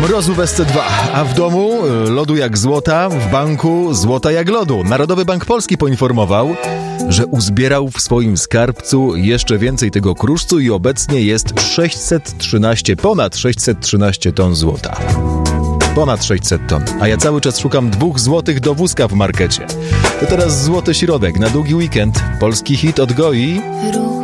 Mrozu w SC2, a w domu lodu jak złota, w banku złota jak lodu. Narodowy Bank Polski poinformował, że uzbierał w swoim skarbcu jeszcze więcej tego kruszcu i obecnie jest ponad 613 ton złota. Ponad 600 ton. A ja cały czas szukam 2 złotych do wózka w markecie. To teraz złoty środek na długi weekend. Polski hit od Goi.